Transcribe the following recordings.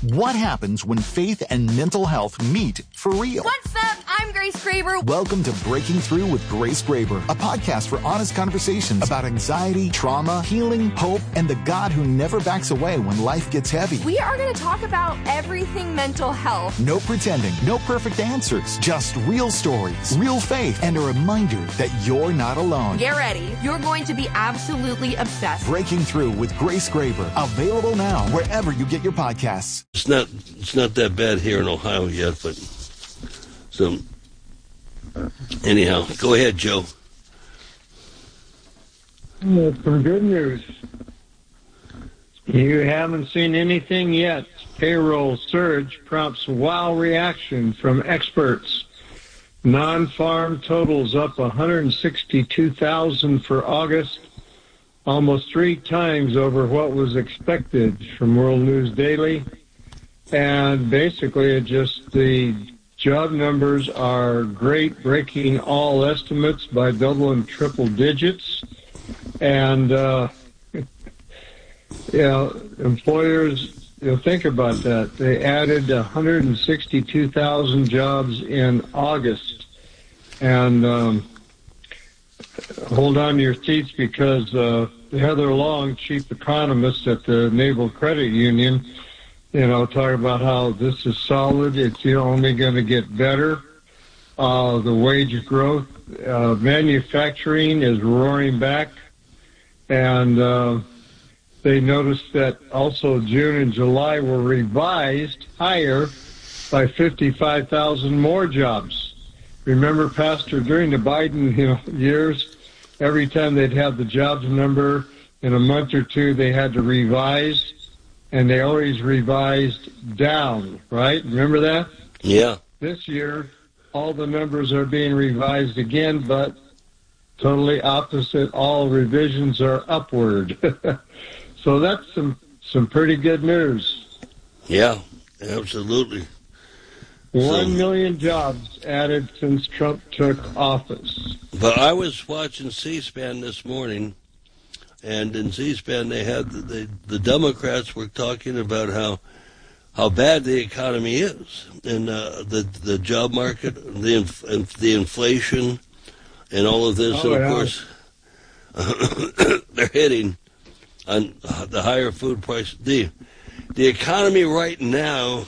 What happens when faith and mental health meet for real? What's up? I'm Grace Graber. Welcome to Breaking Through with Grace Graber, a podcast for honest conversations about anxiety, trauma, healing, hope, and the God who never backs away when life gets heavy. We are going to talk about everything mental health. No pretending, no perfect answers, just real stories, real faith, and a reminder that you're not alone. Get ready. You're going to be absolutely obsessed. Breaking Through with Grace Graber, available now wherever you get your podcasts. It's not that bad here in Ohio yet, but so anyhow, go ahead, Joe. Some good news. You haven't seen anything yet. Payroll surge prompts wow reaction from experts. Non-farm totals up 162,000 for August, almost 3 times over what was expected from World News Daily. And basically, the job numbers are great, breaking all estimates by double and triple digits. And, employers, think about that. They added 162,000 jobs in August. And hold on to your seats because Heather Long, chief economist at the Naval Credit Union, talk about how this is solid. It's only going to get better. The wage growth, manufacturing is roaring back. And they noticed that also June and July were revised higher by 55,000 more jobs. Remember, Pastor, during the Biden years, every time they'd have the jobs number in a month or two, they had to revise. And they always revised down, right? Remember that? Yeah. This year, all the numbers are being revised again, but totally opposite. All revisions are upward. So that's some pretty good news. Yeah, absolutely. 1 million jobs added since Trump took office. But I was watching C-SPAN this morning. And in C-SPAN, they had the Democrats were talking about how bad the economy is, and the job market, the inflation, and all of this. Of course, they're hitting on the higher food price. The economy right now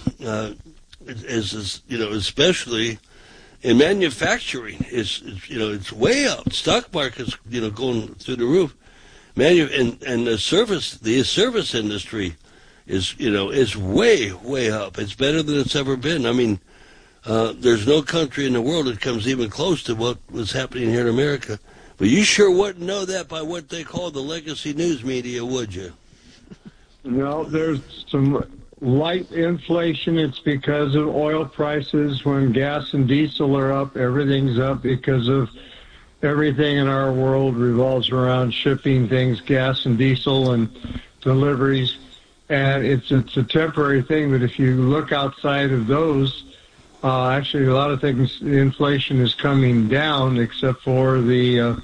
is especially in manufacturing is it's way up. Stock market's going through the roof. And the service industry is way up. It's better than it's ever been. I mean, there's no country in the world that comes even close to what was happening here in America. But you sure wouldn't know that by what they call the legacy news media, would you? No, there's some light inflation. It's because of oil prices. When gas and diesel are up, everything's up because of everything in our world revolves around shipping things, gas and diesel and deliveries. And it's a temporary thing, but if you look outside of those, actually a lot of things, the inflation is coming down except for the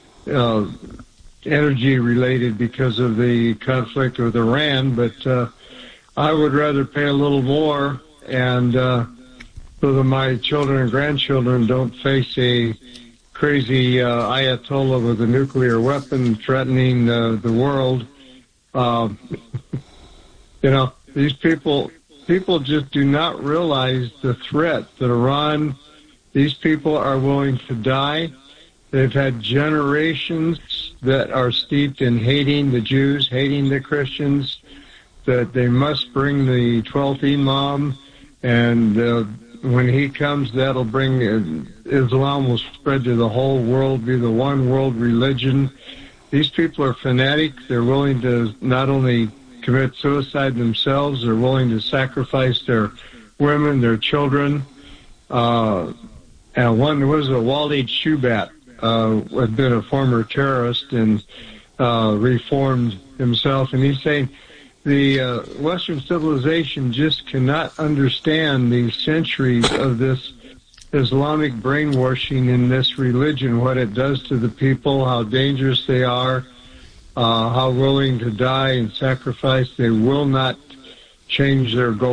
energy related because of the conflict with Iran. But I would rather pay a little more and so that my children and grandchildren don't face a crazy Ayatollah with a nuclear weapon threatening the world. These people just do not realize the threat that Iran, these people are willing to die. They've had generations that are steeped in hating the Jews, hating the Christians, that they must bring the 12th Imam, and when he comes, that'll bring Islam will spread to the whole world, be the one world religion. These people are fanatics. They're willing to not only commit suicide themselves, they're willing to sacrifice their women, their children. And one was Walid Shoebat, had been a former terrorist and reformed himself, and he's saying the Western civilization just cannot understand the centuries of this Islamic brainwashing in this religion, what it does to the people, how dangerous they are, how willing to die and sacrifice. They will not change their goal.